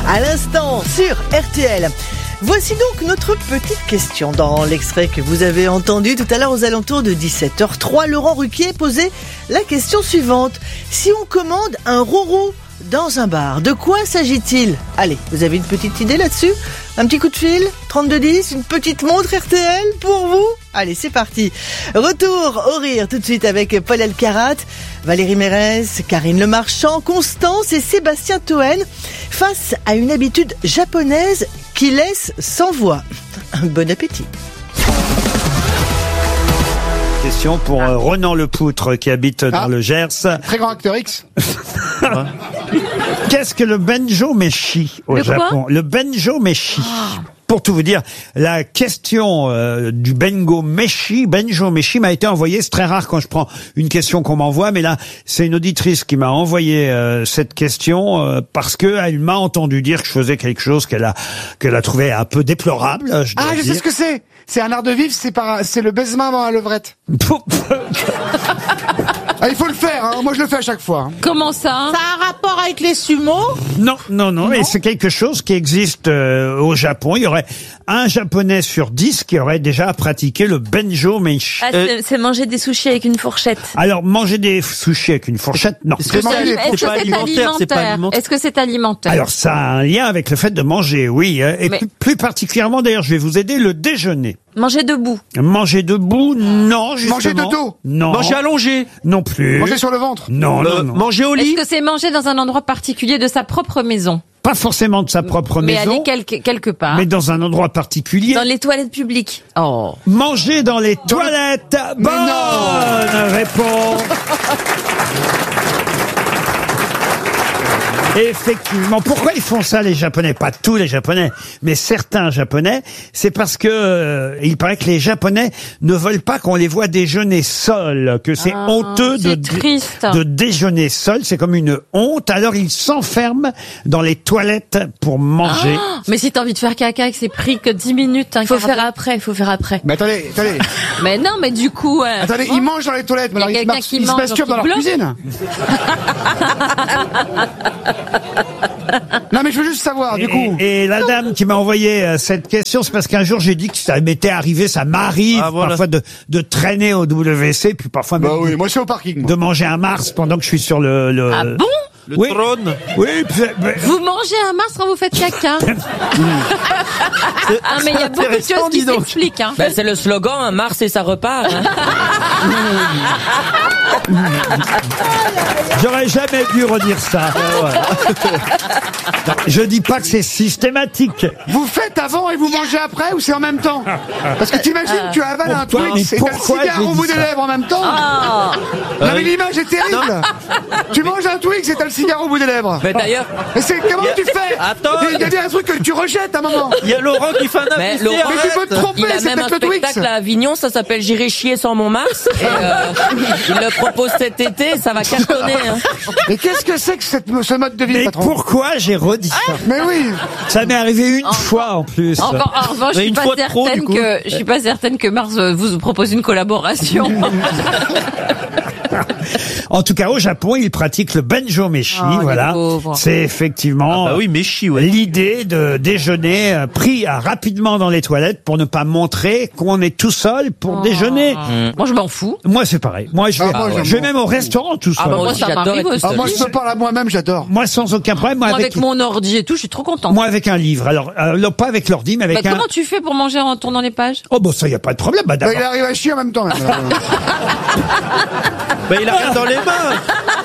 à l'instant sur RTL. Voici donc notre petite question. Dans l'extrait que vous avez entendu tout à l'heure aux alentours de 17h03, Laurent Ruquier posait la question suivante. Si on commande un roro dans un bar, de quoi s'agit-il? Allez, vous avez une petite idée là-dessus? Un petit coup de fil, 3210, une petite montre RTL pour vous? Allez, c'est parti. Retour au rire tout de suite avec Paul Elkarat, Valérie Mérès, Karine Le Marchand, Constance et Sébastien Toen face à une habitude japonaise qui laisse sans voix. Bon appétit. Question pour Ronan Lepoutre qui habite dans le Gers. Très grand acteur X. Qu'est-ce que le Benjo Meshi au Japon? Le Benjo Meshi. Pour tout vous dire, la question du Benjo Meshi m'a été envoyée. C'est très rare quand je prends une question qu'on m'envoie, mais là, c'est une auditrice qui m'a envoyé cette question parce que elle m'a entendu dire que je faisais quelque chose qu'elle a trouvé un peu déplorable. Je sais ce que c'est. C'est un art de vivre. C'est le baisement avant la levrette. Il faut le faire, hein. Moi je le fais à chaque fois. Hein. Comment ça? Ça a un rapport avec les sumos? Non. Et c'est quelque chose qui existe au Japon. Il y aurait un Japonais sur 10 qui aurait déjà pratiqué le Benjo Meshi. C'est manger des sushis avec une fourchette. Alors, manger des sushis avec une fourchette, non. Est-ce que c'est alimentaire? Alors, ça a un lien avec le fait de manger, oui. Et plus particulièrement, d'ailleurs, je vais vous aider, le déjeuner. Manger debout. Manger debout, non, justement. Manger de dos. Non. Manger allongé. Non plus. Manger sur le ventre. Non. Manger au lit. Est-ce que c'est manger dans un endroit particulier de sa propre maison? Pas forcément de sa propre mais maison. Mais aller quelque part. Mais dans un endroit particulier. Dans les toilettes publiques. Oh. Manger dans les toilettes. Bonne réponse. Effectivement. Pourquoi ils font ça, les Japonais? Pas tous les Japonais, mais certains Japonais. C'est parce que il paraît que les Japonais ne veulent pas qu'on les voit déjeuner seuls, que c'est honteux de déjeuner seul. C'est comme une honte. Alors ils s'enferment dans les toilettes pour manger. Mais si t'as envie de faire caca et que c'est pris que 10 minutes, il faut faire après. Mais attendez. Mais non, mais du coup... attendez, ils mangent dans les toilettes, mais alors ils se masturbent dans leur cuisine. Non mais je veux juste savoir du coup. Et la dame qui m'a envoyé cette question, c'est parce qu'un jour j'ai dit que ça m'était arrivé, ça m'arrive parfois de traîner au WC, puis parfois même moi c'est au parking. De manger un Mars pendant que je suis sur le Ah bon? Le trône. Oui. Vous mangez un Mars quand vous faites caca. Mais il y a beaucoup de choses qui s'expliquent. Hein. C'est le slogan, un Mars et ça repart. Hein. J'aurais jamais dû redire ça. Non, je dis pas que c'est systématique. Vous faites avant et vous mangez après ou c'est en même temps? Parce que t'imagines, tu avales un Twix et t'as le cigare au bout des lèvres en même temps. Non mais l'image est terrible. Tu manges un Twix et t'as le cigare au bout des lèvres. Mais d'ailleurs... Mais comment tu fais? Attends. Il y a bien un truc que tu rejettes à un moment. Il y a Laurent qui fait un Mais tu peux te tromper, il a c'est même un peut-être le Twix. spectacle à Avignon, ça s'appelle J'irai chier sans mon Mars. Et il le propose cet été, ça va cartonner. Hein. Mais qu'est-ce que c'est que ce mode de vie, patron? Pourquoi j'ai redit ça? Mais oui. Ça m'est arrivé une fois en plus. En revanche, je suis pas certaine que Mars vous propose une collaboration. En tout cas, au Japon, ils pratiquent le Benjo Meshi, voilà. C'est effectivement l'idée de déjeuner pris rapidement dans les toilettes pour ne pas montrer qu'on est tout seul pour déjeuner. Moi, je m'en fous. Moi, c'est pareil. Moi, je vais même au restaurant tout seul. Moi, ça m'arrive aussi. Moi, je me parle à moi-même, j'adore. Moi, sans aucun problème. Moi, avec mon ordi et tout, je suis trop content. Moi, avec un livre. Alors, pas avec l'ordi, mais avec un... Comment tu fais pour manger en tournant les pages? Oh, bon, ça, y a pas de problème. Il arrive à chier en même temps. Il a rien dans les mains.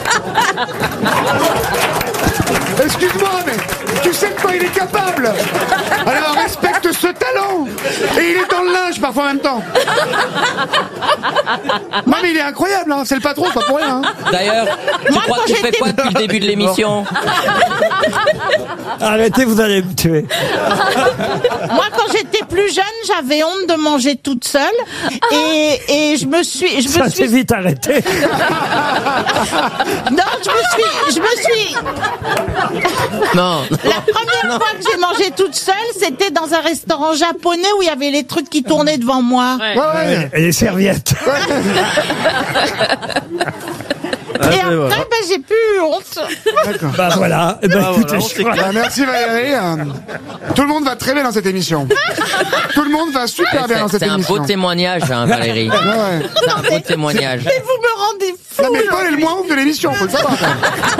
Excuse-moi, mais tu sais de quoi il est capable. Alors respecte ce talent. Et il est dans le linge parfois en même temps. Non mais il est incroyable, hein. C'est le patron, pas pour rien. Hein. D'ailleurs, tu crois que tu fais quoi depuis le début de l'émission? Arrêtez, vous allez me tuer. Moi, quand j'étais plus jeune, j'avais honte de manger toute seule. Et je me suis... Ça s'est vite arrêté. Non, je me suis... Non. La première fois que j'ai mangé toute seule, c'était dans un restaurant japonais où il y avait les trucs qui tournaient devant moi. Ouais. Et les serviettes. Et après, j'ai plus honte. D'accord. Bah voilà. Eh ben, écoutez, voilà, on je crois- Bah, merci Valérie. Tout le monde va très bien dans cette émission. Tout le monde va super bien dans cette C'est un émission. beau témoignage, hein, Valérie. Ouais. C'est un beau témoignage. Mais vous me rendez fou. Non mais Paul est le moins ouf de l'émission, faut le savoir. quand même.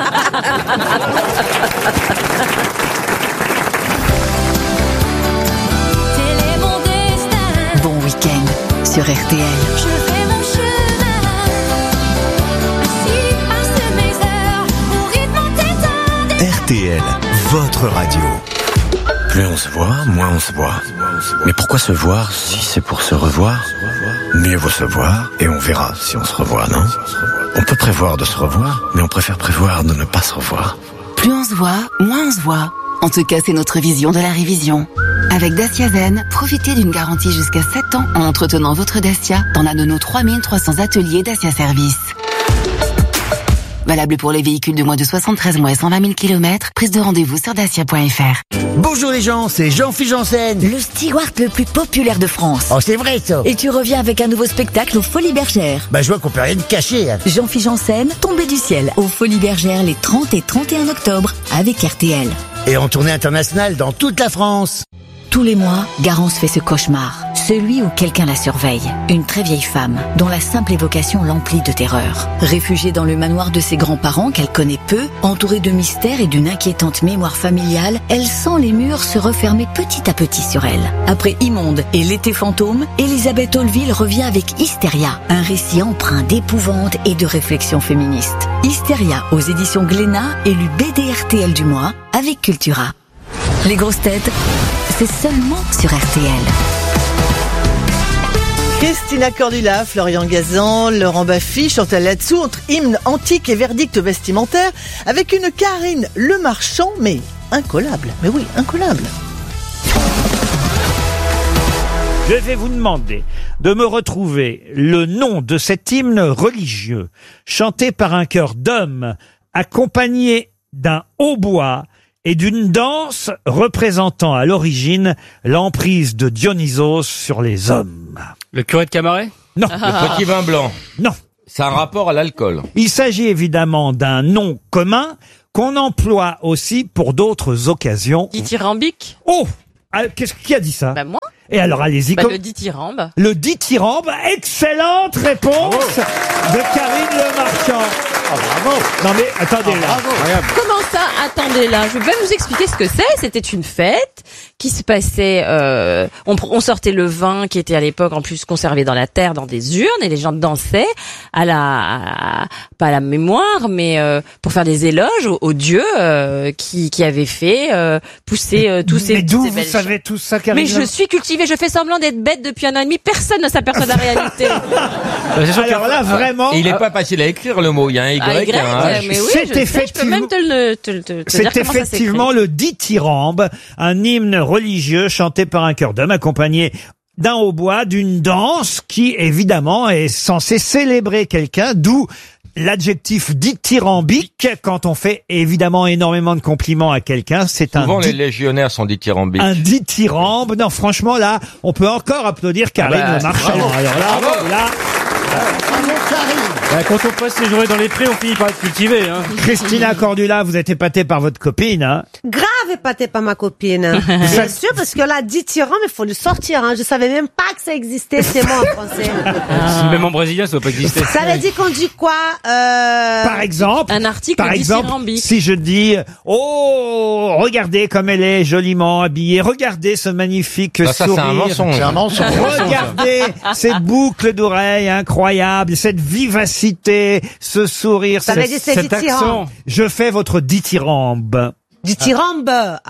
Tel est mon destin. Bon week-end sur RTL. Je fais mon chemin. Ainsi passent mes heures au rythme détendant. RTL, votre radio. Plus on se voit, moins on se voit. Mais pourquoi se voir si c'est pour se revoir? Mieux vaut se voir et on verra si on se revoit, non? On peut prévoir de se revoir, mais on préfère prévoir de ne pas se revoir. Plus on se voit, moins on se voit. En tout cas, c'est notre vision de la révision. Avec Dacia Zen, profitez d'une garantie jusqu'à 7 ans en entretenant votre Dacia dans l'un de nos 3300 ateliers Dacia Service. Valable pour les véhicules de moins de 73 mois et 120 000 km. Prise de rendez-vous sur dacia.fr. Bonjour les gens, c'est Jean-Philippe Janssen. Le steward le plus populaire de France. Oh, c'est vrai ça. Et tu reviens avec un nouveau spectacle aux Folies Bergères. Bah, je vois qu'on peut rien cacher. Hein. Jean-Philippe Janssen, Tombé du ciel, aux Folies Bergères les 30 et 31 octobre avec RTL. Et en tournée internationale dans toute la France. Tous les mois, Garance fait ce cauchemar. Celui où quelqu'un la surveille. Une très vieille femme, dont la simple évocation l'emplit de terreur. Réfugiée dans le manoir de ses grands-parents qu'elle connaît peu, entourée de mystères et d'une inquiétante mémoire familiale, elle sent les murs se refermer petit à petit sur elle. Après Immonde et L'été fantôme, Elisabeth Olville revient avec Hystéria, un récit empreint d'épouvante et de réflexion féministe. Hystéria aux éditions Glénat, élu BD RTL du mois, avec Cultura. Les grosses têtes, c'est seulement sur RTL. Christina Cordula, Florian Gazan, Laurent Baffy, Chantal Latsou, entre hymne antique et verdict vestimentaire, avec une Karine Le Marchand, mais incollable. Mais oui, incollable. Je vais vous demander de me retrouver le nom de cet hymne religieux, chanté par un chœur d'hommes, accompagné d'un hautbois et d'une danse représentant à l'origine l'emprise de Dionysos sur les hommes. Le curé de Camaret? Non. Le petit vin blanc. Non. C'est un rapport à l'alcool. Il s'agit évidemment d'un nom commun qu'on emploie aussi pour d'autres occasions. Dithyrambique? Oh! Qui a dit ça? Bah moi. Et alors allez-y. Le dithyrambe. Le dithyrambe, excellente réponse de Karine Le Marchand. Oh, bravo. Non mais attendez là. Comment ça? Attendez là, je vais même vous expliquer ce que c'est. C'était une fête qui se passait. On sortait le vin qui était à l'époque en plus conservé dans la terre, dans des urnes, et les gens dansaient pas à la mémoire, mais pour faire des éloges aux dieux qui avaient fait pousser tous ces. Mais d'où vous savez tout ça, Karine? Mais je suis cultivée, je fais semblant d'être bête depuis 1 an et demi. Personne ne s'aperçoit de la réalité. C'est sûr alors là vraiment. Et il est pas facile à écrire le mot. Il y a un Y, Y, un H. mais oui, C'est je sais, je peux effectivement- même te le dire C'est comment ça effectivement s'écrit. le dithyrambe, un hymne religieux chanté par un chœur d'hommes accompagné d'un hautbois, d'une danse qui évidemment est censée célébrer quelqu'un, d'où l'adjectif dithyrambique quand on fait évidemment énormément de compliments à quelqu'un. C'est Souvent, un les légionnaires sont dithyrambiques. un dithyrambe. Non, franchement, là, on peut encore applaudir Karine Ah bah, Le Marchand. bravo. Alors là, Bravo. là, Quand on passe ses journées dans les prés, on finit par être cultivé. Hein. Christina Cordula, vous êtes épatée par votre copine, hein? Grave épatée par ma copine. Bien sûr, parce que là, dithyrambe, il faut le sortir. Hein. Je savais même pas que ça existait, ces mots en français. Même en brésilien, ça doit pas exister. Ça veut dire qu'on dit quoi Par exemple, Un article par exemple, dithyrambique. si je dis oh, regardez comme elle est joliment habillée, regardez ce magnifique Ah, ça, c'est sourire. un mensonge. C'est un mensonge. Regardez cette boucle d'oreilles incroyable, cette vivacité, ce sourire, Ça veut dire c'est cet dithyrambe. accent. Je fais votre dithyrambe. Dithyrambe.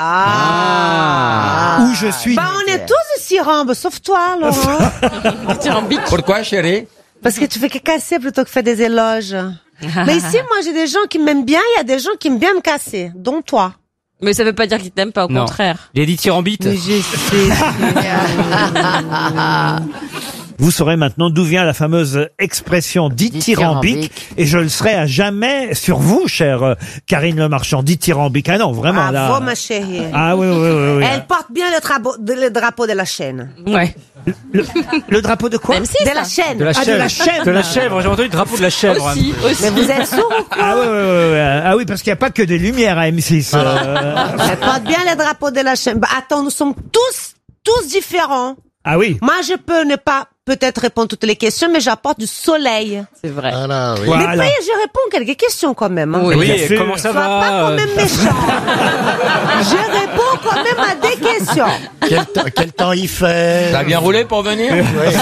Ah. Où je suis. Bah, on est tous dithyrambe, sauf toi, Laurent. Dithyrambique. Pourquoi, chérie? Parce que tu fais que casser plutôt que faire des éloges. Mais ici, moi, j'ai des gens qui m'aiment bien, il y a des gens qui aiment bien me casser, dont toi. Mais ça veut pas dire qu'il t'aime pas, au contraire. Les dithyrambites. Mais je sais. vous saurez maintenant d'où vient la fameuse expression dithyrambique. Et je le serai à jamais sur vous, chère Karine Le Marchand. Dithyrambique. Ah non, vraiment, là. Bravo, ma chérie. Ah oui. Elle porte bien le drapeau de la chaîne. Ouais. Le drapeau de quoi? De la chaîne. De la chèvre. de la chèvre. De la chèvre. J'ai entendu le drapeau de la chèvre. Aussi. Mais vous êtes sourd ou quoi? Ah oui, parce qu'il n'y a pas que des lumières à M6. Elle porte bien le drapeau de la chaîne. Bah, attends, nous sommes tous différents. Ah oui. Moi, je peux ne pas peut-être répondre toutes les questions, mais j'apporte du soleil. C'est vrai. Voilà, oui. Voilà. Mais puis, je réponds quelques questions quand même. Hein. Oui, bien sûr. comment ça Sois va pas quand même méchant. Je réponds quand même à des questions. Quel temps il fait? Ça a bien roulé pour venir?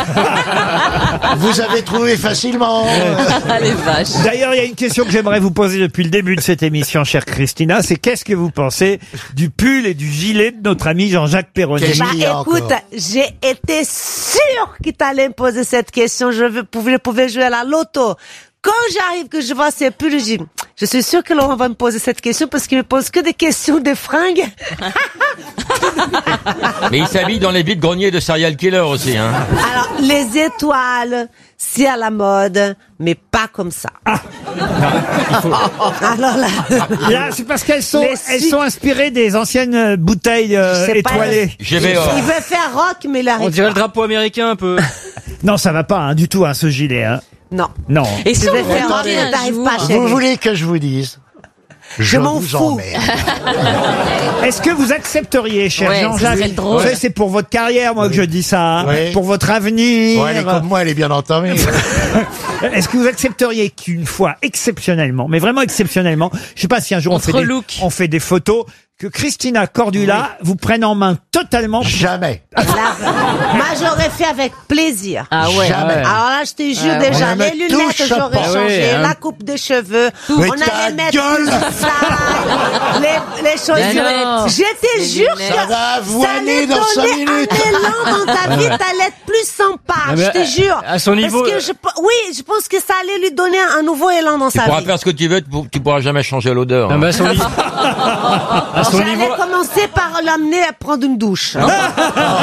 Vous avez trouvé facilement. Les vaches. D'ailleurs, il y a une question que j'aimerais vous poser depuis le début de cette émission, chère Christina. C'est qu'est-ce que vous pensez du pull et du gilet de notre ami Jean-Jacques Perroni? Quel- Bah, Il y a écoute, encore. j'ai été sûre qu'il t'allait me poser cette question. Je pouvais jouer à la loto. Quand j'arrive, que je vois ces pulls, je suis sûre que Laurent va me poser cette question parce qu'il me pose que des questions de fringues. Mais il s'habille dans les vides greniers de serial killer aussi, hein. Alors, les étoiles, c'est à la mode, mais pas comme ça. Alors là, Là, c'est parce qu'elles sont, Mais elles si. sont inspirées des anciennes bouteilles sais pas. étoilées. GVO. il veut faire rock, mais il On arrive dirait le pas. drapeau américain un peu. Non, ça va pas du tout, ce gilet. Non. Non. Et si Je on vais vous faire rock, demandait mais un t'arrives jour, pas, Vous chérie. voulez que je vous dise? Je m'en vous fous. emmerde. Est-ce que vous accepteriez, cher Ouais, Jean-Jacques, ça serait drôle. vous savez, c'est pour votre carrière, moi, que je dis ça, hein, Oui. pour votre avenir. Bon, elle est comme moi, elle est bien entamée. Est-ce que vous accepteriez qu'une fois, exceptionnellement, mais vraiment exceptionnellement, je sais pas si un jour On se relook. on fait des photos, que Christina Cordula vous prenne en main totalement. Jamais. Là, moi, j'aurais fait avec plaisir. Ah ouais. Jamais. Alors là, je te jure ouais. déjà, On ne les me lunettes, touche j'aurais pas. changé, Oui, hein. la coupe des cheveux, Mais on ta allait mettre gueule. tout ça, les chaussures. lunettes. Je te jure que Ça va avoiner allait dans 5 donner minutes. un élan dans ta vie, t'allais être plus sympa, Non, mais je te jure. à son niveau, Parce que je pense que ça allait lui donner un nouveau élan dans Tu sa pourras vie. faire ce que tu veux, tu pourras jamais changer l'odeur. Non, hein. mais à son niveau. J'allais commencer par l'amener à prendre une douche.